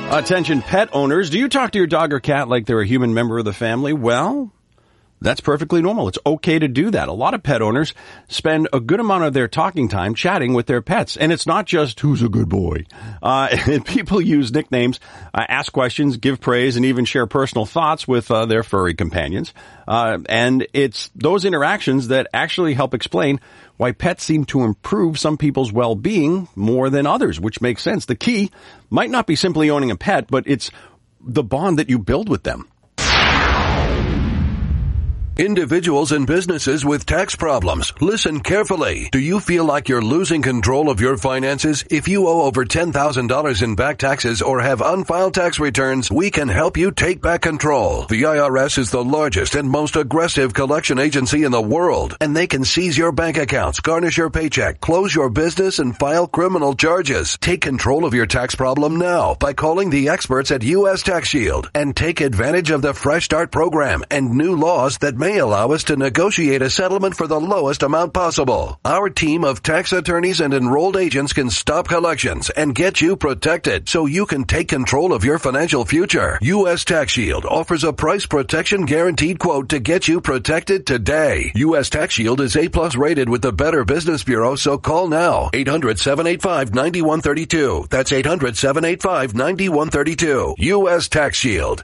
Attention pet owners, do you talk to your dog or cat like they're a human member of the family? Well, that's perfectly normal. It's okay to do that. A lot of pet owners spend a good amount of their talking time chatting with their pets. And it's not just, who's a good boy? People use nicknames, ask questions, give praise, and even share personal thoughts with their furry companions. And it's those interactions that actually help explain why pets seem to improve some people's well-being more than others, which makes sense. The key might not be simply owning a pet, but it's the bond that you build with them. Individuals and businesses with tax problems, listen carefully. Do you feel like you're losing control of your finances? If you owe over $10,000 in back taxes or have unfiled tax returns, we can help you take back control. The IRS is the largest and most aggressive collection agency in the world, and they can seize your bank accounts, garnish your paycheck, close your business, and file criminal charges. Take control of your tax problem now by calling the experts at U.S. Tax Shield and take advantage of the Fresh Start program and new laws that may allow us to negotiate a settlement for the lowest amount possible. Our team of tax attorneys and enrolled agents can stop collections and get you protected so you can take control of your financial future. U.S. Tax Shield offers a price protection guaranteed quote to get you protected today. U.S. Tax Shield is A+ rated with the Better Business Bureau, so call now. 800-785-9132. That's 800-785-9132. U.S. Tax Shield.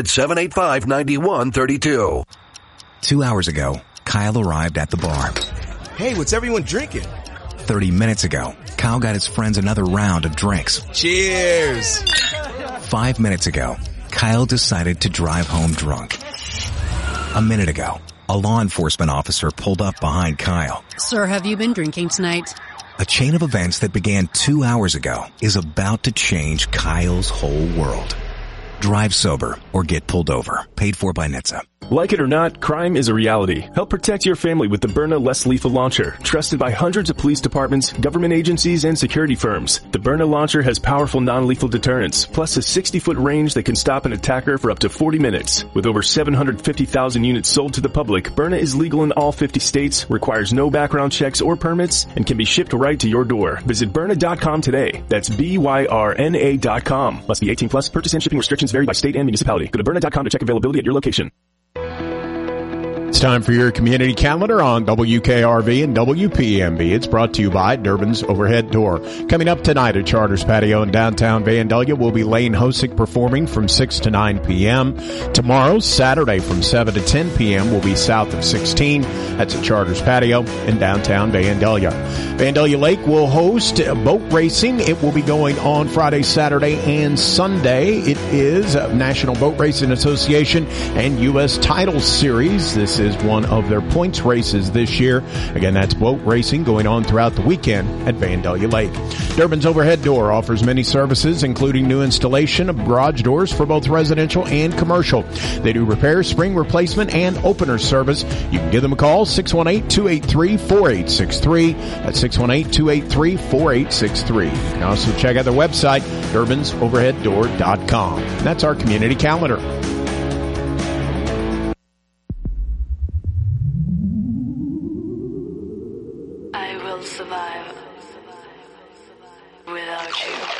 800-785-9132. 2 hours ago, Kyle arrived at the bar. Hey, what's everyone drinking? 30 minutes ago, Kyle got his friends another round of drinks. Cheers! 5 minutes ago, Kyle decided to drive home drunk. A minute ago, a law enforcement officer pulled up behind Kyle. Sir, have you been drinking tonight? A chain of events that began 2 hours ago is about to change Kyle's whole world. Drive sober or get pulled over. Paid for by NHTSA. Like it or not, crime is a reality. Help protect your family with the Byrna Less Lethal Launcher, trusted by hundreds of police departments, government agencies, and security firms. The Byrna launcher has powerful non-lethal deterrence, plus a 60-foot range that can stop an attacker for up to 40 minutes. With over 750,000 units sold to the public, Byrna is legal in all 50 states, requires no background checks or permits, and can be shipped right to your door. Visit Byrna.com today. That's BYRNA.com. Must be 18 plus. Purchase and shipping restrictions vary by state and municipality. Go to Byrna.com to check availability at your location. It's time for your community calendar on WKRV and WPMB. It's brought to you by Durbin's Overhead Door. Coming up tonight at Charters Patio in downtown Vandalia will be Lane Hosick performing from 6 to 9 p.m. Tomorrow, Saturday, from 7 to 10 p.m. will be south of 16. That's at Charters Patio in downtown Vandalia. Vandalia Lake will host boat racing. It will be going on Friday, Saturday, and Sunday. It is National Boat Racing Association and U.S. Title Series. This is one of their points races this year. Again, that's boat racing going on throughout the weekend at Vandalia Lake. Durbin's Overhead Door offers many services, including new installation of garage doors for both residential and commercial. They do repair, spring replacement, and opener service. You can give them a call, 618-283-4863. That's 618-283-4863. You can also check out their website, DurbinsOverheadDoor.com. That's our community calendar.